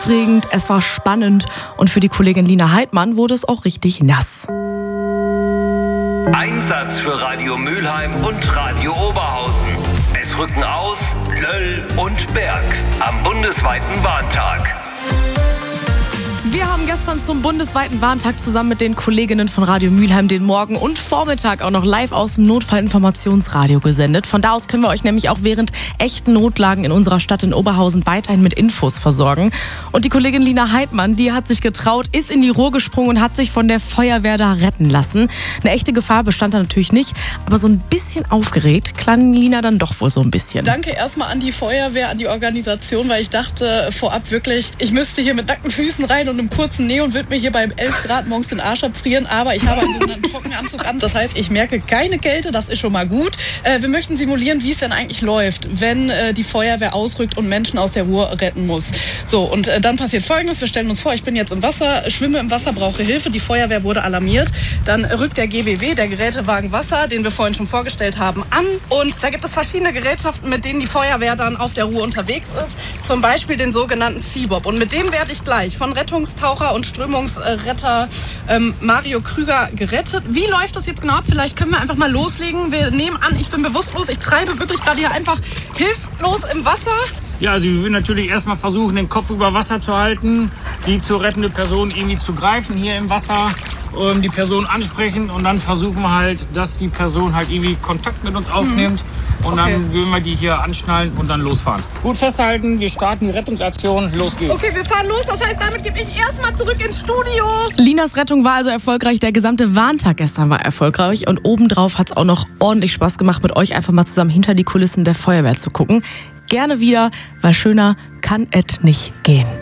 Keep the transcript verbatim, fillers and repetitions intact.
aufregend, es war spannend und für die Kollegin Lina Heidmann wurde es auch richtig nass. Einsatz für Radio Mülheim und Radio Oberhausen. Es rücken aus Löll und Berg am bundesweiten Warntag. Wir haben gestern zum bundesweiten Warntag zusammen mit den Kolleginnen von Radio Mülheim den Morgen und Vormittag auch noch live aus dem Notfallinformationsradio gesendet. Von da aus können wir euch nämlich auch während echten Notlagen in unserer Stadt in Oberhausen weiterhin mit Infos versorgen. Und die Kollegin Lina Heidmann, die hat sich getraut, ist in die Ruhr gesprungen und hat sich von der Feuerwehr da retten lassen. Eine echte Gefahr bestand da natürlich nicht, aber so ein bisschen aufgeregt klang Lina dann doch wohl so ein bisschen. Danke erstmal an die Feuerwehr, an die Organisation, weil ich dachte vorab wirklich, ich müsste hier mit nackten Füßen rein und im kurzen Neon wird mir hier bei elf Grad morgens den Arsch abfrieren, aber ich habe einen sogenannten Trockenanzug an. Das heißt, ich merke keine Kälte, das ist schon mal gut. Äh, wir möchten simulieren, wie es denn eigentlich läuft, wenn äh, die Feuerwehr ausrückt und Menschen aus der Ruhr retten muss. So, und äh, dann passiert Folgendes. Wir stellen uns vor, ich bin jetzt im Wasser, schwimme im Wasser, brauche Hilfe. Die Feuerwehr wurde alarmiert. Dann rückt der G W W, der Gerätewagen Wasser, den wir vorhin schon vorgestellt haben, an. Und da gibt es verschiedene Gerätschaften, mit denen die Feuerwehr dann auf der Ruhr unterwegs ist. Zum Beispiel den sogenannten Seabob. Und mit dem werde ich gleich von Rettungstaucher und Strömungsretter ähm, Mario Krüger gerettet. Wie läuft das jetzt genau ab? Vielleicht können wir einfach mal loslegen. Wir nehmen an, ich bin bewusstlos. Ich treibe wirklich gerade hier einfach hilflos im Wasser. Ja, also wir würden natürlich erstmal versuchen, den Kopf über Wasser zu halten, die zu rettende Person irgendwie zu greifen hier im Wasser, ähm, die Person ansprechen und dann versuchen wir halt, dass die Person halt irgendwie Kontakt mit uns aufnimmt mhm. und okay. dann würden wir die hier anschnallen und dann losfahren. Gut festhalten, wir starten die Rettungsaktion, los geht's. Okay, wir fahren los, das heißt, damit gebe ich erstmal zurück ins Studio. Linas Rettung war also erfolgreich, der gesamte Warntag gestern war erfolgreich und obendrauf hat es auch noch ordentlich Spaß gemacht, mit euch einfach mal zusammen hinter die Kulissen der Feuerwehr zu gucken. Gerne wieder, weil schöner kann es nicht gehen.